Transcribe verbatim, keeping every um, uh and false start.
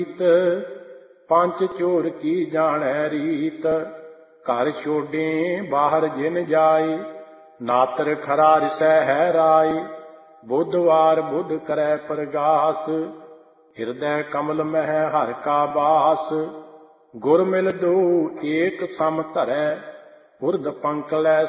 ਪੰਚ ਚੋਰ ਕੀ ਜਾਣੈ ਰੀਤ, ਘਰ ਛੋਡੇ ਬਾਹਰ ਜਿਨ ਜਾਏ, ਨਾਤਰ ਖਰਾ ਰਿਸੈ ਹੈ ਰਾਏ। ਬੁੱਧਵਾਰ ਬੁੱਧ ਕਰੈ ਪ੍ਰਗਾਸ, ਹਿਰਦੈ ਕਮਲ ਮਹਿ ਹਰਿ ਕਾ ਬਾਸ। ਗੁਰ ਮਿਲ ਦਉ ਏਕ ਸਮ ਧਰੈ, ਉਰਧ ਪੰਖ ਲੈ